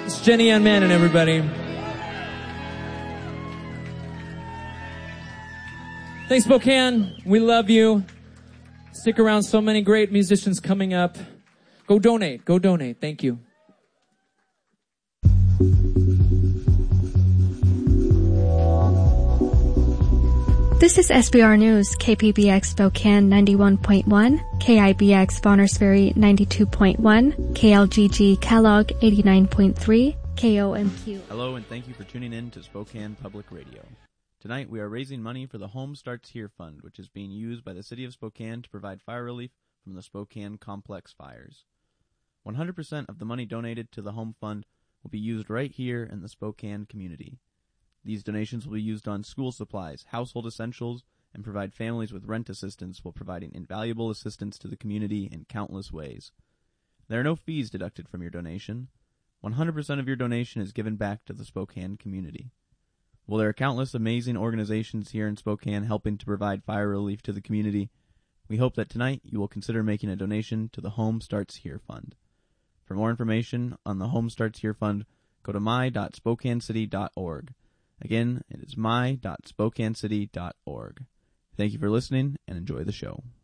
It's Jenny Ann Mannon, everybody. Thanks, Spokane. We love you. Stick around. So many great musicians coming up. Go donate. Go donate. Thank you. This is SBR News, KPBX Spokane 91.1, KIBX Bonners Ferry 92.1, KLGG Kellogg 89.3, KOMQ. Hello and thank you for tuning in to Spokane Public Radio. Tonight we are raising money for the Home Starts Here Fund, which is being used by the City of Spokane to provide fire relief from the Spokane complex fires. 100% of the money donated to the Home Fund will be used right here in the Spokane community. These donations will be used on school supplies, household essentials, and provide families with rent assistance while providing invaluable assistance to the community in countless ways. There are no fees deducted from your donation. 100% of your donation is given back to the Spokane community. While there are countless amazing organizations here in Spokane helping to provide fire relief to the community, we hope that tonight you will consider making a donation to the Home Starts Here Fund. For more information on the Home Starts Here Fund, go to my.spokanecity.org. Again, it is my.spokanecity.org. Thank you for listening and enjoy the show.